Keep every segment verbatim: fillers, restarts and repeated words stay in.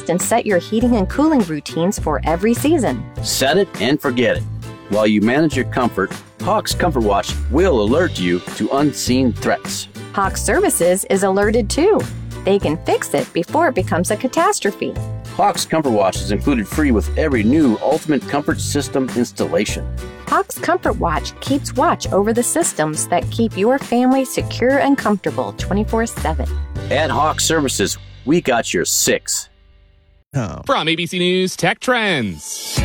adjust and set your heating and cooling routines for every season. Set it and forget it. While you manage your comfort, Hawks Comfort Watch will alert you to unseen threats. Hawks Services is alerted too. They can fix it before it becomes a catastrophe. Hawks Comfort Watch is included free with every new Ultimate Comfort System installation. Hawks Comfort Watch keeps watch over the systems that keep your family secure and comfortable twenty-four seven. At Hawks Services, we got your six. Oh. From A B C News Tech Trends.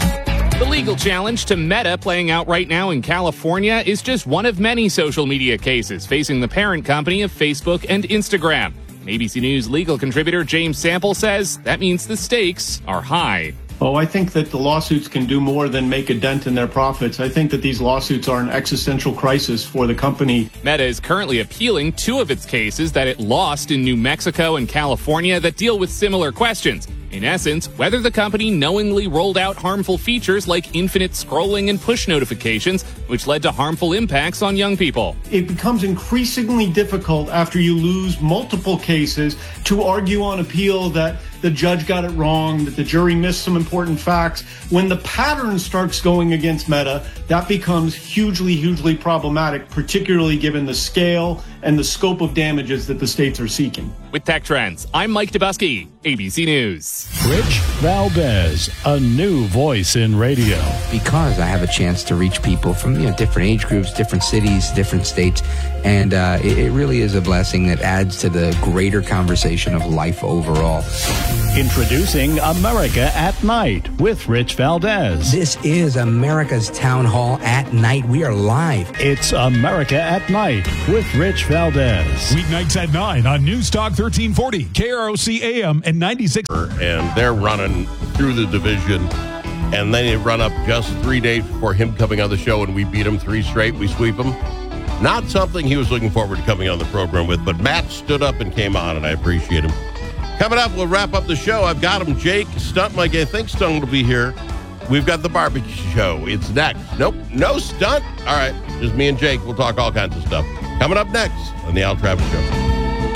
The legal challenge to Meta playing out right now in California is just one of many social media cases facing the parent company of Facebook and Instagram. A B C News legal contributor James Sample says that means the stakes are high. Oh, I think that the lawsuits can do more than make a dent in their profits. I think that these lawsuits are an existential crisis for the company. Meta is currently appealing two of its cases that it lost in New Mexico and California that deal with similar questions. In essence, whether the company knowingly rolled out harmful features like infinite scrolling and push notifications, which led to harmful impacts on young people. It becomes increasingly difficult after you lose multiple cases to argue on appeal that the judge got it wrong, that the jury missed some important facts. When the pattern starts going against Meta, that becomes hugely, hugely problematic, particularly given the scale and the scope of damages that the states are seeking. With Tech Trends, I'm Mike Dubusky, A B C News. Rich Valdez, a new voice in radio. Because I have a chance to reach people from you know different age groups, different cities, different states, and uh, it, it really is a blessing that adds to the greater conversation of life overall. Introducing America at Night with Rich Valdez. This is America's Town Hall at Night. We are live. It's America at Night with Rich Valdez. Weeknights at nine on News Talk thirteen forty, K R O C A M and ninety-six. And they're running through the division. And then they run up just three days before him coming on the show, and we beat him three straight. We sweep him. Not something he was looking forward to coming on the program with, but Matt stood up and came on, and I appreciate him. Coming up, we'll wrap up the show. I've got him, Jake, Stunt Mike. I think Stunt will be here. We've got the barbecue show. It's next. Nope, no Stunt. All right, just me and Jake. We'll talk all kinds of stuff. Coming up next on the Al Travis Show.